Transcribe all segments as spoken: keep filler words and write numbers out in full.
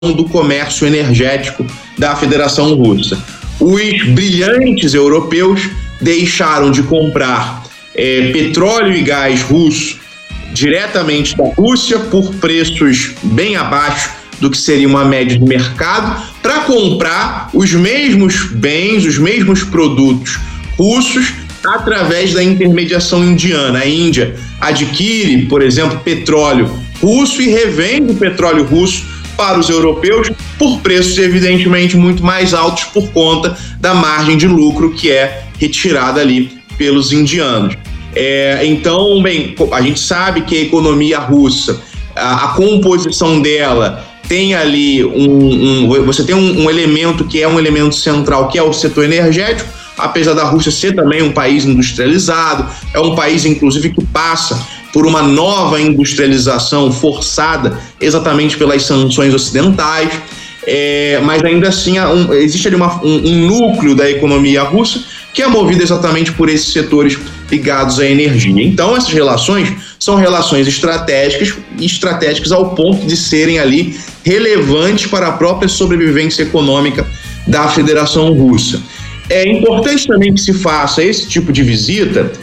do comércio energético da Federação Russa. Os brilhantes europeus deixaram de comprar é, petróleo e gás russo diretamente da Rússia por preços bem abaixo do que seria uma média de mercado, para comprar os mesmos bens, os mesmos produtos russos através da intermediação indiana. A Índia adquire, por exemplo, petróleo russo e revende o petróleo russo para os europeus por preços evidentemente muito mais altos por conta da margem de lucro que é retirada ali pelos indianos. É, então, bem, a gente sabe que a economia russa, a, a composição dela tem ali um, um você tem um, um elemento que é um elemento central, que é o setor energético, apesar da Rússia ser também um país industrializado, é um país inclusive que passa por uma nova industrialização forçada exatamente pelas sanções ocidentais, é, mas ainda assim um, existe ali uma, um, um núcleo da economia russa que é movido exatamente por esses setores ligados à energia. Então essas relações são relações estratégicas, estratégicas ao ponto de serem ali relevantes para a própria sobrevivência econômica da Federação Russa. É importante também que se faça esse tipo de visita,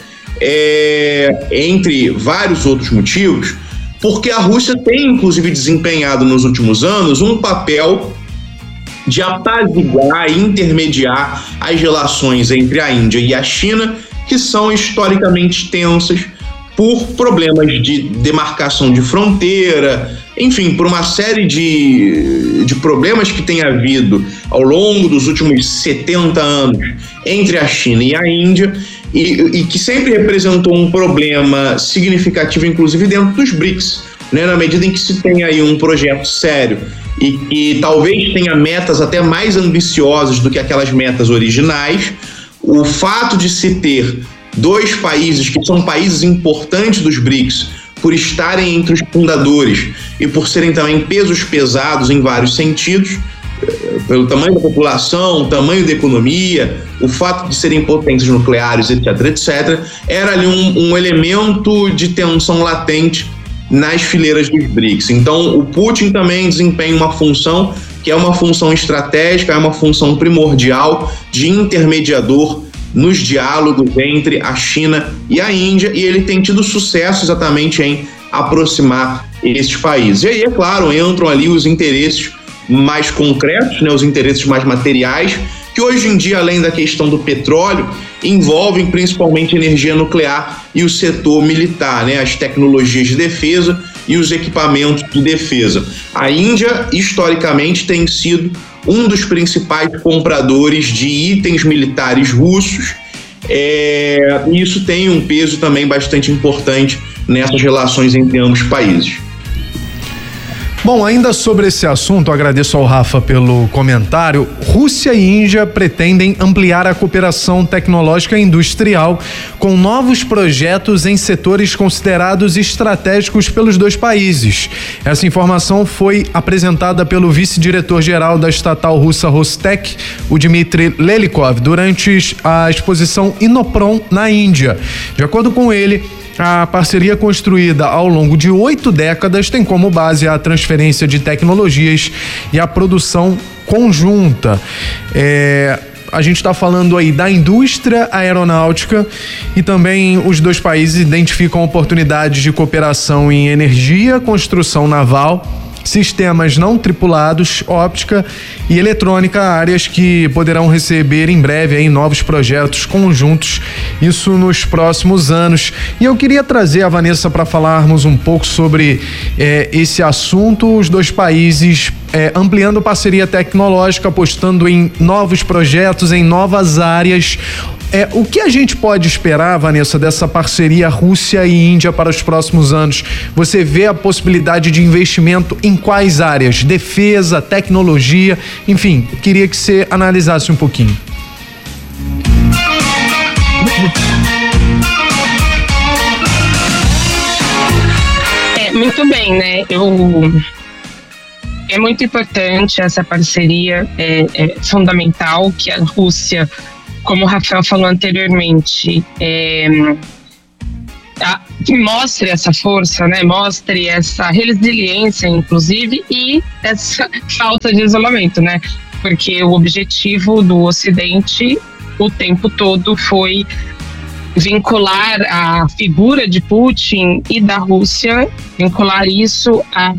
é, entre vários outros motivos, porque a Rússia tem inclusive desempenhado nos últimos anos um papel de apaziguar e intermediar as relações entre a Índia e a China, que são historicamente tensas por problemas de demarcação de fronteira, enfim, por uma série de, de problemas que tem havido ao longo dos últimos setenta anos entre a China e a Índia, e, e que sempre representou um problema significativo, inclusive dentro dos BRICS, né, na medida em que se tem aí um projeto sério e que talvez tenha metas até mais ambiciosas do que aquelas metas originais. O fato de se ter dois países que são países importantes dos BRICS, por estarem entre os fundadores e por serem também pesos pesados em vários sentidos, pelo tamanho da população, tamanho da economia, o fato de serem potências nucleares, etc, etcétera, era ali um, um elemento de tensão latente nas fileiras dos BRICS. Então, o Putin também desempenha uma função que é uma função estratégica, é uma função primordial de intermediador nos diálogos entre a China e a Índia, e ele tem tido sucesso exatamente em aproximar esses países. E aí, é claro, entram ali os interesses mais concretos, né, os interesses mais materiais, que hoje em dia, além da questão do petróleo, envolvem principalmente energia nuclear e o setor militar, né, as tecnologias de defesa e os equipamentos de defesa. A Índia, historicamente, tem sido um dos principais compradores de itens militares russos, é, e isso tem um peso também bastante importante nessas relações entre ambos os países. Bom, ainda sobre esse assunto, agradeço ao Rafa pelo comentário. Rússia e Índia pretendem ampliar a cooperação tecnológica e industrial com novos projetos em setores considerados estratégicos pelos dois países. Essa informação foi apresentada pelo vice-diretor-geral da estatal russa Rostec, o Dmitry Lelikov, durante a exposição Inoprom na Índia. De acordo com ele, a parceria construída ao longo de oito décadas tem como base a transferência de tecnologias e a produção conjunta. É, a gente está falando aí da indústria aeronáutica e também os dois países identificam oportunidades de cooperação em energia, construção naval, sistemas não tripulados, óptica e eletrônica, áreas que poderão receber em breve aí novos projetos conjuntos, isso nos próximos anos. E eu queria trazer a Vanessa para falarmos um pouco sobre eh, esse assunto, os dois países eh, ampliando parceria tecnológica, apostando em novos projetos, em novas áreas. É, o que a gente pode esperar, Vanessa, dessa parceria Rússia e Índia para os próximos anos? Você vê a possibilidade de investimento em quais áreas? Defesa, tecnologia, enfim, queria que você analisasse um pouquinho. É, muito bem, né? Eu... É muito importante essa parceria, é, é fundamental que a Rússia, como o Rafael falou anteriormente, é, a, que mostre essa força, né? Mostre essa resiliência, inclusive, e essa falta de isolamento, né? Porque o objetivo do Ocidente o tempo todo foi vincular a figura de Putin e da Rússia, vincular isso a,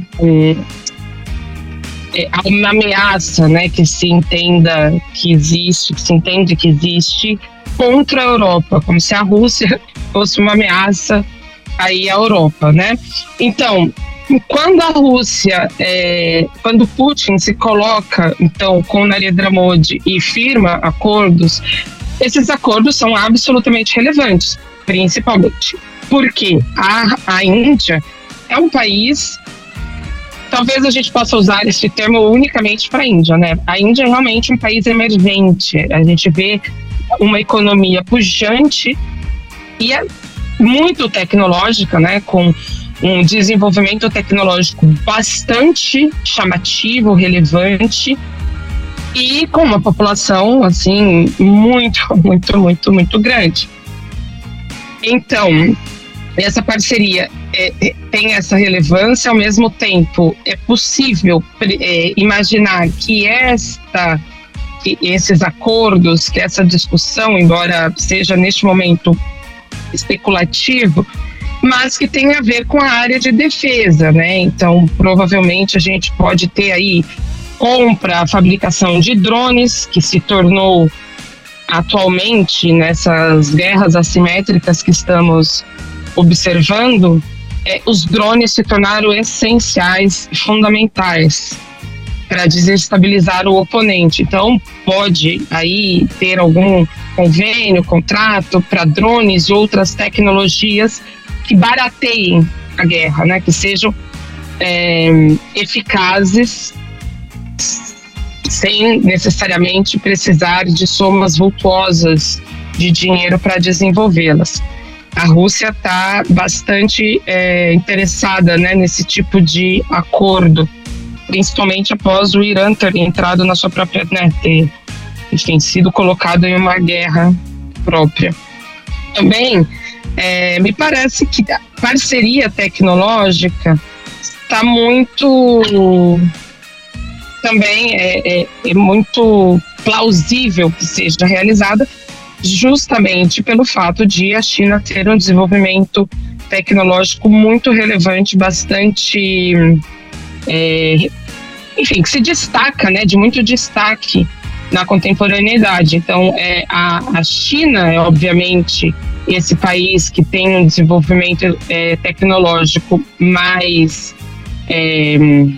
a uma ameaça, né? Que se entenda que existe, que se entende que existe contra a Europa, como se a Rússia fosse uma ameaça aí à Europa, né? Então, quando a Rússia, é, quando Putin se coloca, então, com Narendra Modi e firma acordos, esses acordos são absolutamente relevantes, principalmente porque a, a Índia é um país, talvez a gente possa usar esse termo unicamente para a Índia, né? A Índia é realmente um país emergente, a gente vê uma economia pujante e é muito tecnológica, né, com um desenvolvimento tecnológico bastante chamativo, relevante e com uma população, assim, muito, muito, muito, muito grande. Então, essa parceria é, é, tem essa relevância, ao mesmo tempo é possível é, imaginar que esta, que esses acordos, que essa discussão, embora seja neste momento especulativo, mas que tem a ver com a área de defesa, né? Então, provavelmente a gente pode ter aí compra, fabricação de drones, que se tornou atualmente nessas guerras assimétricas que estamos observando, é, os drones se tornaram essenciais e fundamentais para desestabilizar o oponente. Então, pode aí ter algum convênio, contrato para drones e outras tecnologias que barateiem a guerra, né? Que sejam é, eficazes sem necessariamente precisar de somas vultuosas de dinheiro para desenvolvê-las. A Rússia está bastante é, interessada, né, nesse tipo de acordo, principalmente após o Irã ter entrado na sua própria, né, ter, enfim, sido colocado em uma guerra própria. Também é, me parece que a parceria tecnológica está muito, também é, é, é muito plausível que seja realizada, justamente pelo fato de a China ter um desenvolvimento tecnológico muito relevante, bastante é, enfim, que se destaca, né, de muito destaque na contemporaneidade. Então, é, a, a China é, obviamente, esse país que tem um desenvolvimento é, tecnológico mais, é,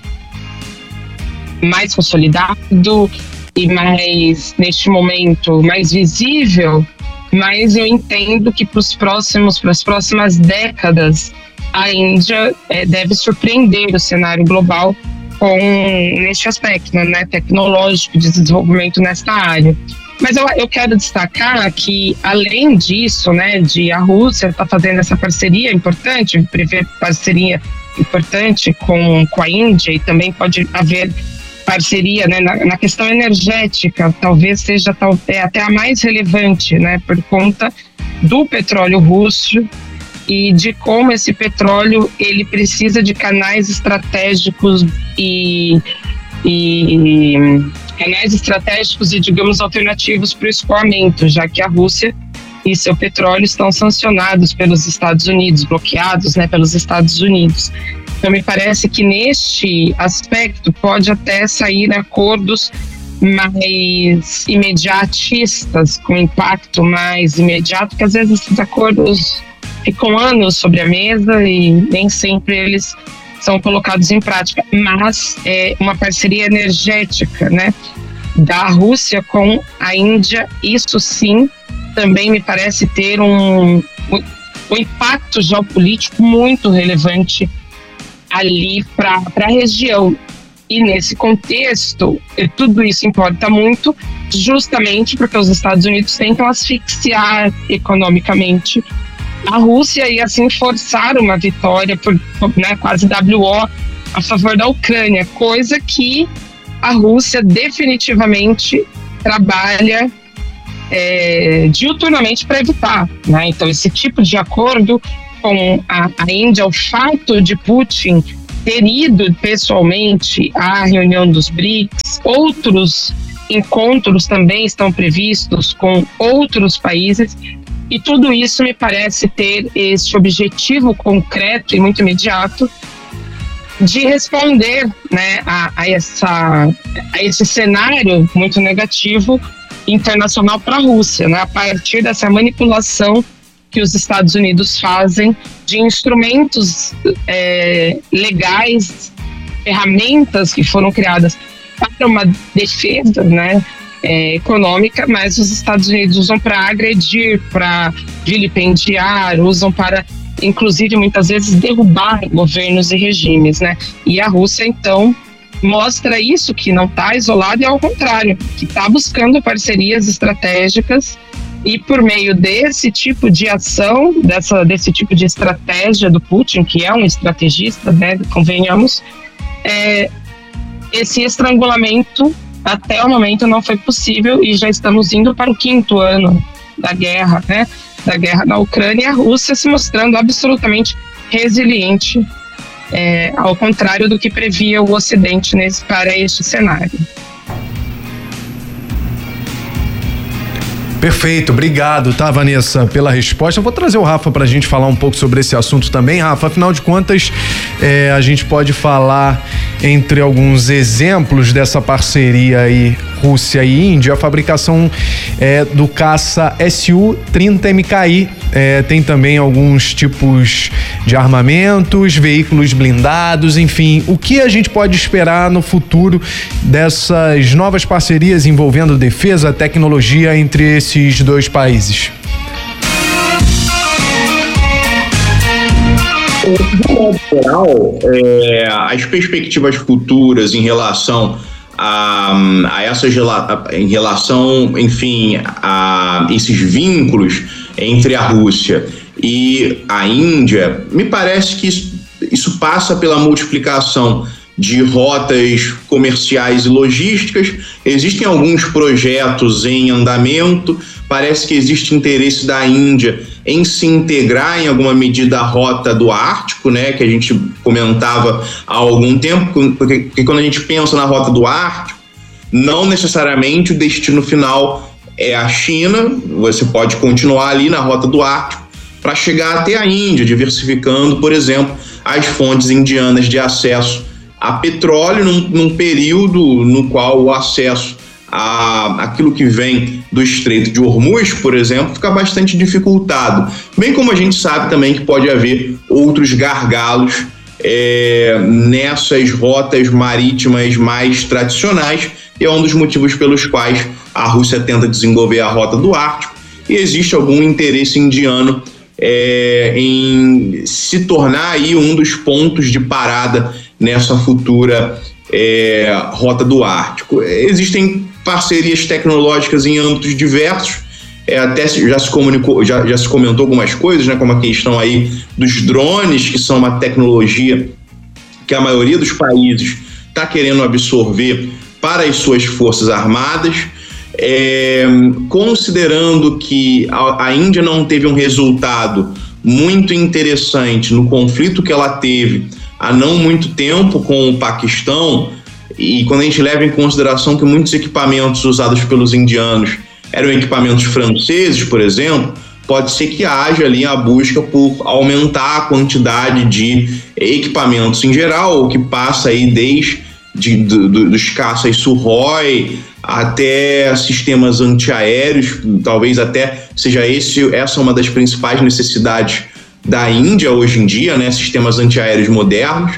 mais consolidado e mais, neste momento, mais visível, mas eu entendo que para os próximos, para as próximas décadas, a Índia é, deve surpreender o cenário global com neste aspecto, né, tecnológico, de desenvolvimento nesta área. Mas eu, eu quero destacar que, além disso, né, de a Rússia estar tá fazendo essa parceria importante, prever parceria importante com, com a Índia, e também pode haver parceria, né, na, na questão energética, talvez seja tal, é, até a mais relevante, né, por conta do petróleo russo e de como esse petróleo ele precisa de canais estratégicos e, e canais estratégicos e, digamos, alternativos para o escoamento, já que a Rússia e seu petróleo estão sancionados pelos Estados Unidos, bloqueados, né, pelos Estados Unidos. Então, me parece que neste aspecto pode até sair acordos mais imediatistas, com impacto mais imediato, porque às vezes esses acordos ficam anos sobre a mesa e nem sempre eles são colocados em prática, mas é uma parceria energética, né, da Rússia com a Índia, isso sim também me parece ter um, um, um impacto geopolítico muito relevante ali para a região. E nesse contexto, tudo isso importa muito, justamente porque os Estados Unidos tentam asfixiar economicamente a Rússia e assim forçar uma vitória por, né, quase W O a favor da Ucrânia, coisa que a Rússia definitivamente trabalha é, diuturnamente para evitar, né? Então esse tipo de acordo com a, a Índia, o fato de Putin ter ido pessoalmente à reunião dos BRICS, outros encontros também estão previstos com outros países, e tudo isso me parece ter esse objetivo concreto e muito imediato de responder, né, a, a, essa, a esse cenário muito negativo internacional para a Rússia, né, a partir dessa manipulação que os Estados Unidos fazem de instrumentos é, legais, ferramentas que foram criadas para uma defesa, né, é, econômica, mas os Estados Unidos usam para agredir, para vilipendiar, usam para, inclusive, muitas vezes derrubar governos e regimes, né? E a Rússia, então, mostra isso, que não está isolada, e ao contrário, que está buscando parcerias estratégicas, e por meio desse tipo de ação, dessa, desse tipo de estratégia do Putin, que é um estrategista, né, convenhamos, é, esse estrangulamento até o momento não foi possível, e já estamos indo para o quinto ano da guerra, né, da guerra na Ucrânia, e a Rússia se mostrando absolutamente resiliente, é, ao contrário do que previa o Ocidente nesse, para este cenário. Perfeito, obrigado, tá, Vanessa, pela resposta. Eu vou trazer o Rafa pra gente falar um pouco sobre esse assunto também. Rafa, afinal de contas, é, a gente pode falar entre alguns exemplos dessa parceria aí, Rússia e Índia, a fabricação é, do caça S U trinta M K I. É, tem também alguns tipos de armamentos, veículos blindados, enfim. O que a gente pode esperar no futuro dessas novas parcerias envolvendo defesa, tecnologia entre esses dois países? De modo geral, é, as perspectivas futuras em relação a, a essas em relação, enfim, a esses vínculos entre a Rússia e a Índia, me parece que isso, isso passa pela multiplicação de rotas comerciais e logísticas. Existem alguns projetos em andamento, parece que existe interesse da Índia em se integrar em alguma medida à rota do Ártico, né, que a gente comentava há algum tempo, porque, porque quando a gente pensa na rota do Ártico, não necessariamente o destino final é a China, você pode continuar ali na rota do Ártico para chegar até a Índia, diversificando, por exemplo, as fontes indianas de acesso a petróleo num, num período no qual o acesso a aquilo que vem do Estreito de Hormuz, por exemplo, fica bastante dificultado. Bem como a gente sabe também que pode haver outros gargalos é, nessas rotas marítimas mais tradicionais, e é um dos motivos pelos quais a Rússia tenta desenvolver a rota do Ártico, e existe algum interesse indiano é, em se tornar aí um dos pontos de parada nessa futura é, rota do Ártico. Existem parcerias tecnológicas em âmbitos diversos, é, até já se comunicou, já, já se comentou algumas coisas, né, como a questão aí dos drones, que são uma tecnologia que a maioria dos países está querendo absorver para as suas forças armadas. É, considerando que a, a Índia não teve um resultado muito interessante no conflito que ela teve há não muito tempo com o Paquistão, e quando a gente leva em consideração que muitos equipamentos usados pelos indianos eram equipamentos franceses, por exemplo, pode ser que haja ali a busca por aumentar a quantidade de equipamentos em geral, o que passa aí desde de, do, dos caças Sukhoi até sistemas antiaéreos. Talvez até seja esse, essa uma das principais necessidades da Índia hoje em dia, né? Sistemas antiaéreos modernos.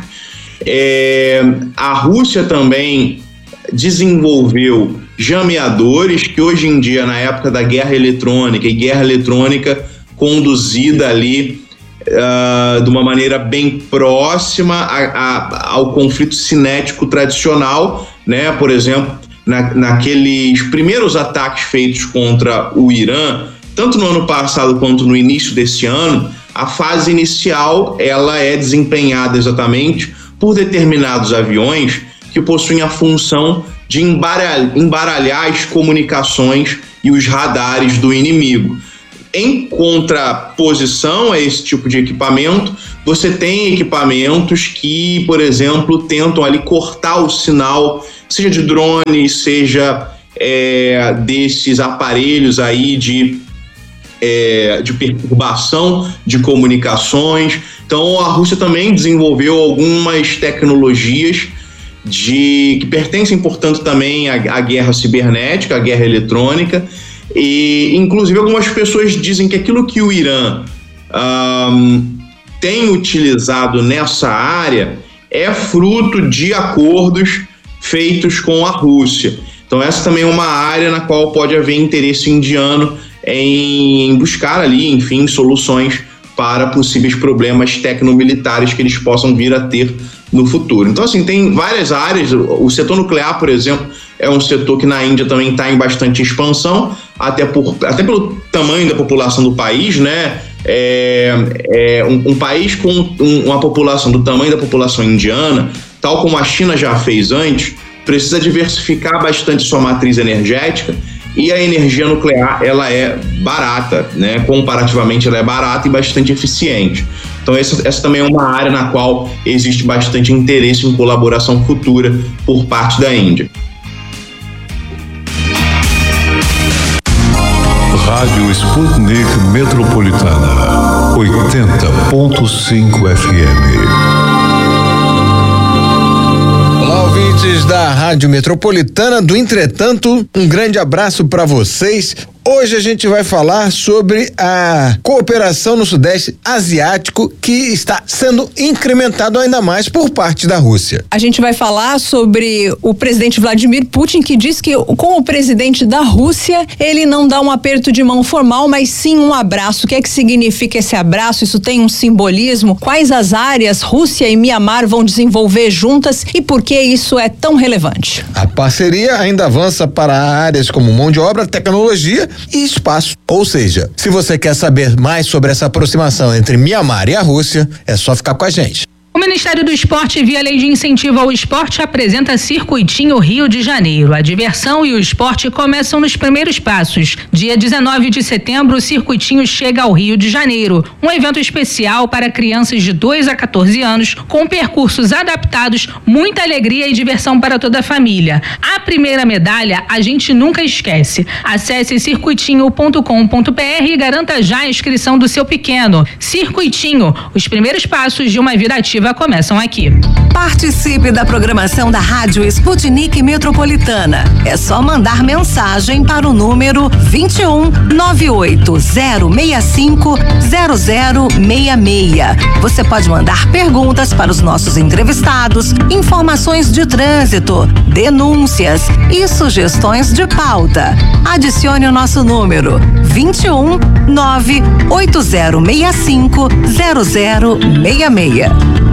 É, a Rússia também desenvolveu jameadores que hoje em dia, na época da guerra eletrônica, e guerra eletrônica conduzida ali uh, de uma maneira bem próxima a, a, ao conflito cinético tradicional, né? Por exemplo, na, naqueles primeiros ataques feitos contra o Irã, tanto no ano passado quanto no início desse ano, a fase inicial ela é desempenhada exatamente por determinados aviões que possuem a função de embaralhar, embaralhar as comunicações e os radares do inimigo. em contraposição a esse tipo de equipamento, você tem equipamentos que, por exemplo, tentam ali cortar o sinal, seja de drone, seja é, desses aparelhos aí de, é, de perturbação de comunicações. Então, a Rússia também desenvolveu algumas tecnologias de, que pertencem, portanto, também à, à guerra cibernética, à guerra eletrônica. E, inclusive, algumas pessoas dizem que aquilo que o Irã um, tem utilizado nessa área é fruto de acordos feitos com a Rússia. Então, essa também é uma área na qual pode haver interesse indiano em buscar ali, enfim, soluções para possíveis problemas tecnomilitares que eles possam vir a ter no futuro. Então, assim, tem várias áreas. O setor nuclear, por exemplo, é um setor que na Índia também está em bastante expansão, até, por, até pelo tamanho da população do país, né? É, é um, um país com um, uma população do tamanho da população indiana, tal como a China já fez antes, precisa diversificar bastante sua matriz energética, e a energia nuclear, ela é barata, né? Comparativamente, ela é barata e bastante eficiente. Então, essa, essa também é uma área na qual existe bastante interesse em colaboração futura por parte da Índia. Rádio Sputnik Metropolitana, oitenta ponto cinco F M. Olá, ouvintes da Rádio Metropolitana. Do Entretanto, um grande abraço para vocês. Hoje a gente vai falar sobre a cooperação no Sudeste Asiático, que está sendo incrementado ainda mais por parte da Rússia. A gente vai falar sobre o presidente Vladimir Putin, que diz que com o presidente da Rússia, ele não dá um aperto de mão formal, mas sim um abraço. O que é que significa esse abraço? Isso tem um simbolismo? Quais as áreas Rússia e Mianmar vão desenvolver juntas e por que isso é tão relevante? A parceria ainda avança para áreas como mão de obra, tecnologia e espaço. Ou seja, se você quer saber mais sobre essa aproximação entre Mianmar e a Rússia, é só ficar com a gente. O Ministério do Esporte, via Lei de Incentivo ao Esporte, apresenta Circuitinho Rio de Janeiro. A diversão e o esporte começam nos primeiros passos. Dia dezenove de setembro, o Circuitinho chega ao Rio de Janeiro. Um evento especial para crianças de dois a quatorze anos, com percursos adaptados, muita alegria e diversão para toda a família. A primeira medalha a gente nunca esquece. Acesse circuitinho ponto com ponto b r e garanta já a inscrição do seu pequeno. Circuitinho, os primeiros passos de uma vida ativa começam aqui. Participe da programação da Rádio Sputnik Metropolitana. É só mandar mensagem para o número vinte e um, nove oito zero seis cinco, zero zero seis seis. Você pode mandar perguntas para os nossos entrevistados, informações de trânsito, denúncias e sugestões de pauta. Adicione o nosso número vinte e um, nove oito zero seis cinco, zero zero seis seis.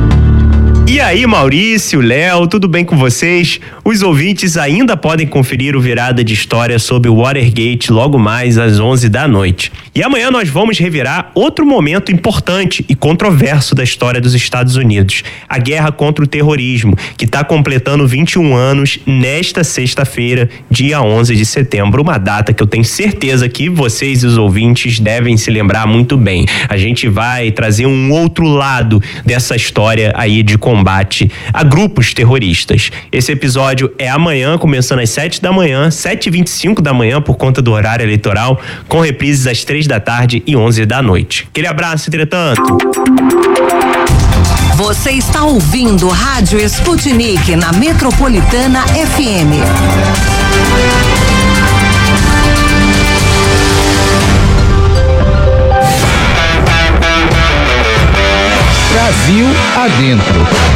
E aí, Maurício, Léo, tudo bem com vocês? Os ouvintes ainda podem conferir o Virada de História sobre o Watergate logo mais às onze da noite. E amanhã nós vamos revirar outro momento importante e controverso da história dos Estados Unidos, a guerra contra o terrorismo, que está completando vinte e um anos nesta sexta-feira, dia onze de setembro, uma data que eu tenho certeza que vocês e os ouvintes devem se lembrar muito bem. A gente vai trazer um outro lado dessa história aí de combate a grupos terroristas. Esse episódio é amanhã, começando às sete da manhã, sete e vinte e cinco da manhã, por conta do horário eleitoral, com reprises às três da tarde e onze da noite. Aquele abraço, entretanto. Você está ouvindo Rádio Sputnik na Metropolitana F M. Brasil adentro.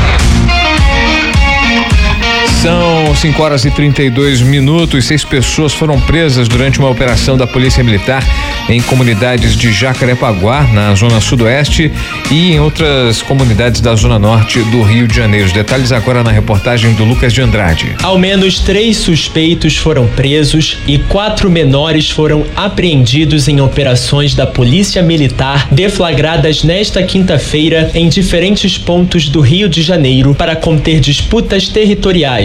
São cinco horas e trinta e dois minutos. Seis pessoas foram presas durante uma operação da Polícia Militar em comunidades de Jacarepaguá, na zona sudoeste, e em outras comunidades da zona norte do Rio de Janeiro. Os detalhes agora na reportagem do Lucas de Andrade. Ao menos três suspeitos foram presos e quatro menores foram apreendidos em operações da Polícia Militar deflagradas nesta quinta-feira em diferentes pontos do Rio de Janeiro para conter disputas territoriais entre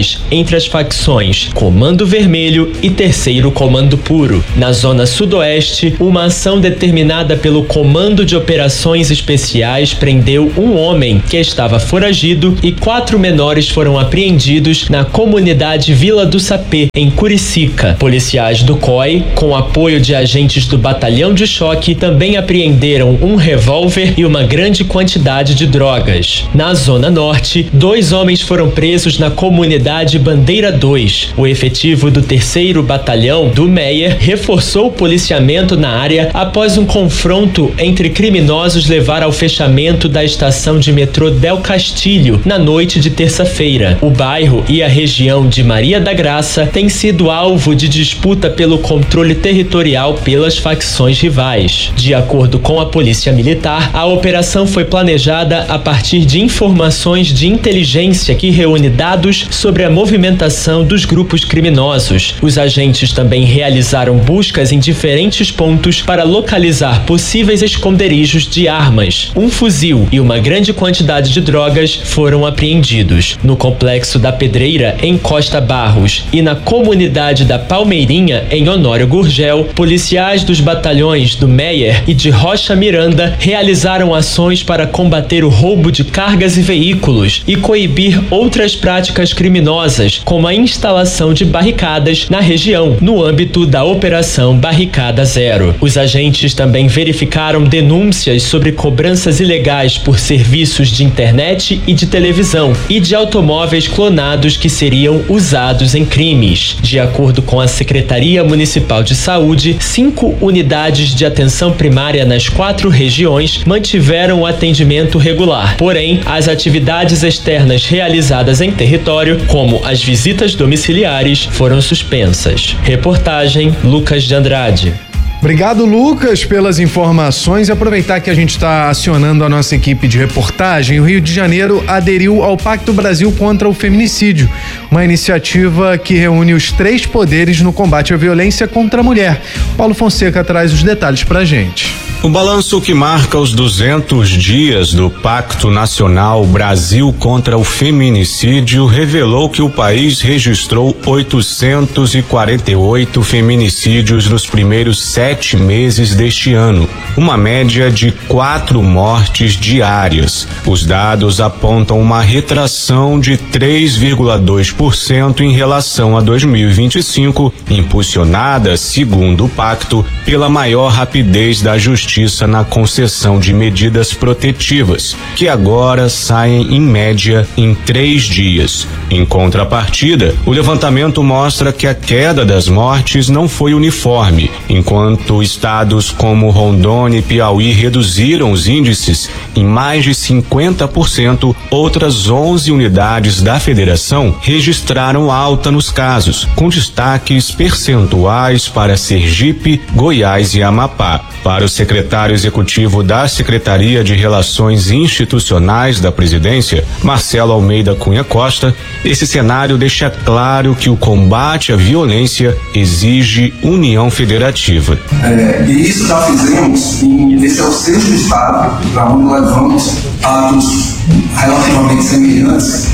entre as facções Comando Vermelho e Terceiro Comando Puro. Na zona sudoeste, uma ação determinada pelo Comando de Operações Especiais prendeu um homem que estava foragido e quatro menores foram apreendidos na comunidade Vila do Sapê, em Curicica. Policiais do C O I, com apoio de agentes do Batalhão de Choque, também apreenderam um revólver e uma grande quantidade de drogas. Na zona norte, dois homens foram presos na comunidade Bandeira dois. O efetivo do terceiro Batalhão do Meyer reforçou o policiamento na área após um confronto entre criminosos levar ao fechamento da estação de metrô Del Castilho na noite de terça-feira. O bairro e a região de Maria da Graça têm sido alvo de disputa pelo controle territorial pelas facções rivais. De acordo com a Polícia Militar, a operação foi planejada a partir de informações de inteligência que reúne dados sobre a movimentação dos grupos criminosos. Os agentes também realizaram buscas em diferentes pontos para localizar possíveis esconderijos de armas. Um fuzil e uma grande quantidade de drogas foram apreendidos. No complexo da Pedreira, em Costa Barros, e na comunidade da Palmeirinha, em Honório Gurgel, policiais dos batalhões do Meyer e de Rocha Miranda realizaram ações para combater o roubo de cargas e veículos e coibir outras práticas criminosas, como a instalação de barricadas na região, no âmbito da Operação Barricada Zero. Os agentes também verificaram denúncias sobre cobranças ilegais por serviços de internet e de televisão e de automóveis clonados que seriam usados em crimes. De acordo com a Secretaria Municipal de Saúde, cinco unidades de atenção primária nas quatro regiões mantiveram o atendimento regular. Porém, as atividades externas realizadas em território, como as visitas domiciliares, foram suspensas. Reportagem Lucas de Andrade. Obrigado, Lucas, pelas informações. E aproveitar que a gente está acionando a nossa equipe de reportagem, o Rio de Janeiro aderiu ao Pacto Brasil contra o Feminicídio, uma iniciativa que reúne os três poderes no combate à violência contra a mulher. Paulo Fonseca traz os detalhes pra gente. O balanço que marca os duzentos dias do Pacto Nacional Brasil contra o Feminicídio revelou que o país registrou oitocentos e quarenta e oito feminicídios nos primeiros sete meses deste ano, uma média de quatro mortes diárias. Os dados apontam uma retração de três vírgula dois por cento em relação a dois mil e vinte e cinco, impulsionada, segundo o pacto, pela maior rapidez da justiça na concessão de medidas protetivas, que agora saem em média em três dias. Em contrapartida, o levantamento mostra que a queda das mortes não foi uniforme. Enquanto estados como Rondônia e Piauí reduziram os índices em mais de cinquenta por cento, outras onze unidades da federação registraram alta nos casos, com destaques percentuais para Sergipe, Goiás e Amapá. Para o secretário executivo da Secretaria de Relações Institucionais da Presidência, Marcelo Almeida Cunha Costa, esse cenário deixa claro que o combate à violência exige união federativa. É, e isso já fizemos, e esse é o sexto estado para onde levamos atos relativamente semelhantes.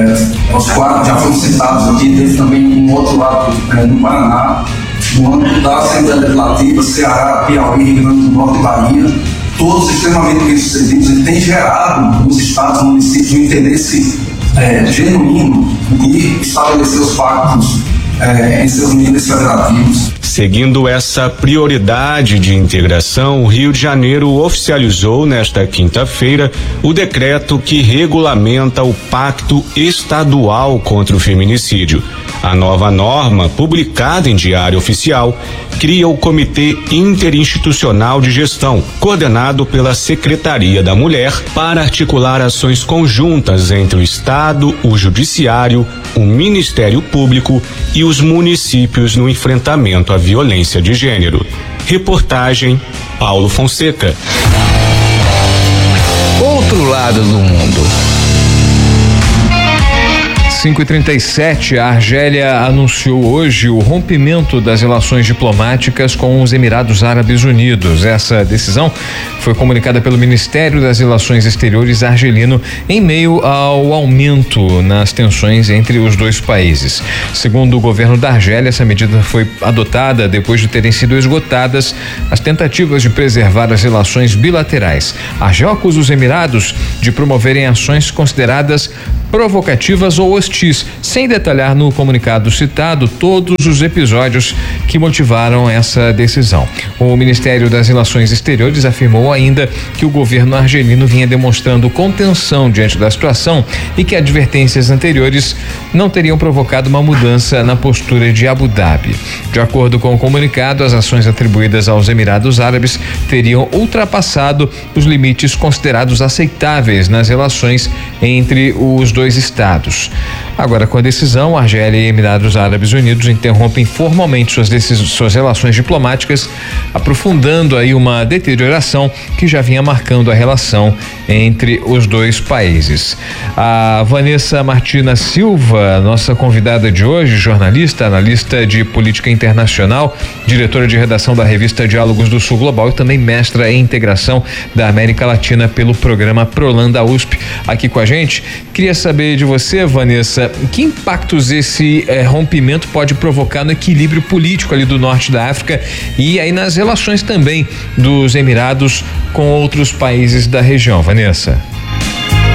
É, os quatro já foram citados aqui, teve também um outro ato é, no Paraná, no âmbito da Assembleia Legislativa, Ceará, Piauí, Rio Grande do Norte e Bahia, todos extremamente bem sucedidos, e tem gerado nos estados e municípios um interesse é, genuíno de estabelecer os pactos é, em seus níveis federativos. Seguindo essa prioridade de integração, o Rio de Janeiro oficializou nesta quinta-feira o decreto que regulamenta o Pacto Estadual contra o Feminicídio. A nova norma, publicada em Diário Oficial, cria o Comitê Interinstitucional de Gestão, coordenado pela Secretaria da Mulher, para articular ações conjuntas entre o Estado, o Judiciário, o Ministério Público e os municípios no enfrentamento à violência de gênero. Reportagem Paulo Fonseca. Outro lado do mundo. cinco e trinta e sete, a Argélia anunciou hoje o rompimento das relações diplomáticas com os Emirados Árabes Unidos. Essa decisão foi comunicada pelo Ministério das Relações Exteriores argelino em meio ao aumento nas tensões entre os dois países. Segundo o governo da Argélia, essa medida foi adotada depois de terem sido esgotadas as tentativas de preservar as relações bilaterais. A Argélia acusa os Emirados de promoverem ações consideradas provocativas ou hostis, sem detalhar no comunicado citado todos os episódios que motivaram essa decisão. O Ministério das Relações Exteriores afirmou ainda que o governo argelino vinha demonstrando contenção diante da situação e que advertências anteriores não teriam provocado uma mudança na postura de Abu Dhabi. De acordo com o comunicado, as ações atribuídas aos Emirados Árabes teriam ultrapassado os limites considerados aceitáveis nas relações entre os dois estados. Agora, com a decisão, Argélia e Emirados Árabes Unidos interrompem formalmente suas, suas relações diplomáticas, aprofundando aí uma deterioração que já vinha marcando a relação entre os dois países. A Vanessa Martina Silva, nossa convidada de hoje, jornalista, analista de política internacional, diretora de redação da revista Diálogos do Sul Global e também mestra em integração da América Latina pelo programa Prolan da U S P, aqui com a gente. Queria saber de você, Vanessa, que impactos esse eh, rompimento pode provocar no equilíbrio político ali do norte da África e aí nas relações também dos Emirados com outros países da região, Vanessa?